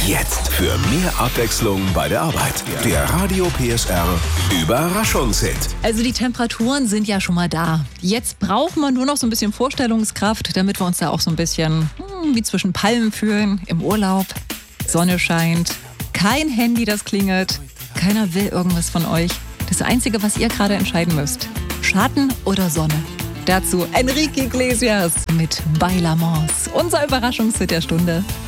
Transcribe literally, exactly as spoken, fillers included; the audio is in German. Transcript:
Jetzt für mehr Abwechslung bei der Arbeit. Der Radio P S R Überraschungshit. Also die Temperaturen sind ja schon mal da. Jetzt brauchen wir nur noch so ein bisschen Vorstellungskraft, damit wir uns da auch so ein bisschen hm, wie zwischen Palmen fühlen im Urlaub. Sonne scheint, kein Handy, das klingelt. Keiner will irgendwas von euch. Das Einzige, was ihr gerade entscheiden müsst: Schatten oder Sonne. Dazu Enrique Iglesias mit Bailamos. Unser Überraschungshit der Stunde.